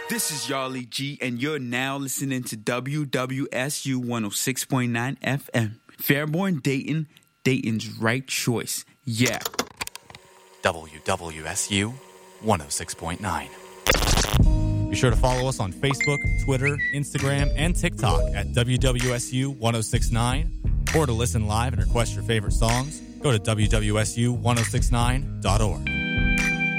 This is Yarly G, and you're now listening to WWSU 106.9 FM. Fairborn, Dayton, Dayton's right choice. Yeah. WWSU 106.9. Be sure to follow us on Facebook, Twitter, Instagram, and TikTok at WWSU 106.9. Or to listen live and request your favorite songs, go to WWSU1069.org.